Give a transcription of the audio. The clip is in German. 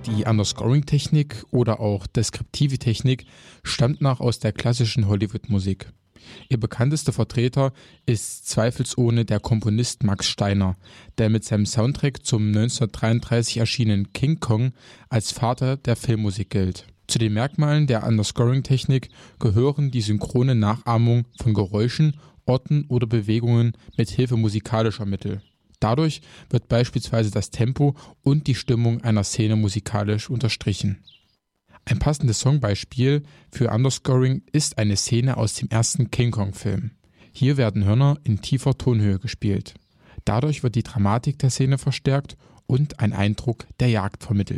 Die Underscoring-Technik oder auch deskriptive Technik stammt aus der klassischen Hollywood-Musik. Ihr bekanntester Vertreter ist zweifelsohne der Komponist Max Steiner, der mit seinem Soundtrack zum 1933 erschienenen King Kong als Vater der Filmmusik gilt. Zu den Merkmalen der Underscoring-Technik gehören die synchrone Nachahmung von Geräuschen, Orten oder Bewegungen mit Hilfe musikalischer Mittel. Dadurch wird beispielsweise das Tempo und die Stimmung einer Szene musikalisch unterstrichen. Ein passendes Songbeispiel für Underscoring ist eine Szene aus dem ersten King Kong-Film. Hier werden Hörner in tiefer Tonhöhe gespielt. Dadurch wird die Dramatik der Szene verstärkt und ein Eindruck der Jagd vermittelt.